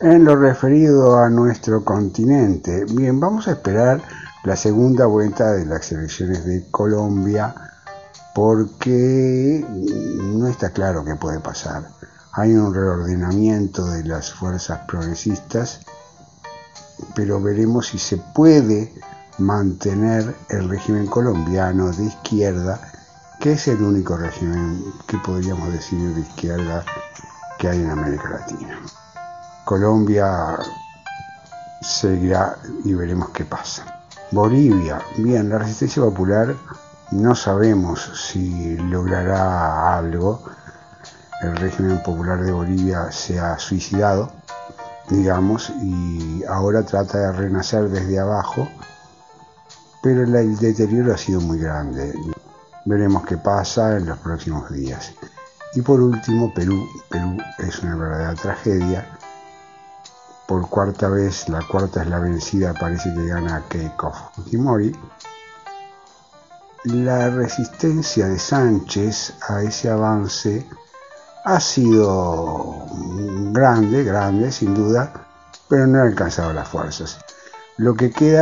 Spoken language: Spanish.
En lo referido a nuestro continente, bien, vamos a esperar la segunda vuelta de las elecciones de Colombia porque no está claro qué puede pasar. Hay un reordenamiento de las fuerzas progresistas, pero veremos si se puede mantener el régimen colombiano de izquierda, que es el único régimen que podríamos decir de izquierda que hay en América Latina. Colombia seguirá y veremos qué pasa. Bolivia, bien, la resistencia popular no sabemos si logrará algo. El régimen popular de Bolivia se ha suicidado, digamos, y ahora trata de renacer desde abajo, pero el deterioro ha sido muy grande. Veremos qué pasa en los próximos días. Y por último, Perú. Perú es una verdadera tragedia. Por cuarta vez, la cuarta es la vencida, parece que gana Keiko Fujimori. La resistencia de Sánchez a ese avance ha sido grande, sin duda, pero no ha alcanzado las fuerzas. Lo que queda